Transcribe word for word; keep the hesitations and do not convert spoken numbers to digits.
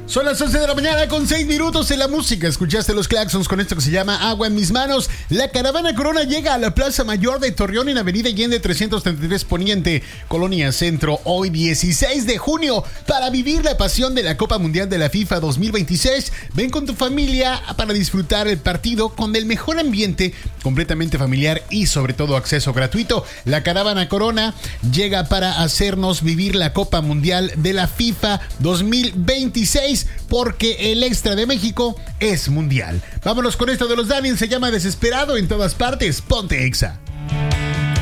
Son las once de la mañana con seis minutos en la música. Escuchaste los Claxons con esto que se llama Agua en mis manos. La caravana Corona llega a la Plaza Mayor de Torreón en Avenida Allende trescientos treinta y tres Poniente, Colonia Centro, hoy dieciséis de junio, para vivir la pasión de la Copa Mundial de la FIFA dos mil veintiséis. Ven con tu familia para disfrutar el partido con el mejor ambiente, completamente familiar y sobre todo acceso gratuito. La caravana Corona llega para hacernos vivir la Copa Mundial de la FIFA dos mil veintiséis, porque el extra de México es mundial. Vámonos con esto de los Daniels, se llama Desesperado en todas partes. Ponte Exa.